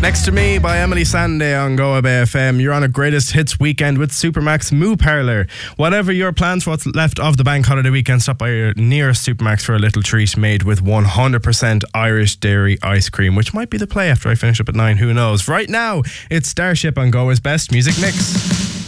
Next to Me by Emily Sandé on Go Bay FM. You're on a greatest hits weekend with Supermax Moo Parlour. Whatever your plans for what's left of the bank holiday weekend, stop by your nearest Supermax for a little treat made with 100% Irish dairy ice cream, which might be the play after I finish up at 9, who knows. Right now, it's Starship on Go's Best Music Mix.